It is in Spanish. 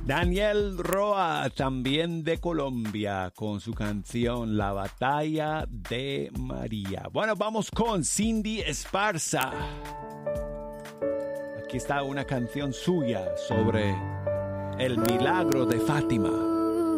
Daniel Roa, también de Colombia, con su canción La Batalla de María. Bueno, vamos con Cindy Esparza. Aquí está una canción suya sobre el milagro de Fátima.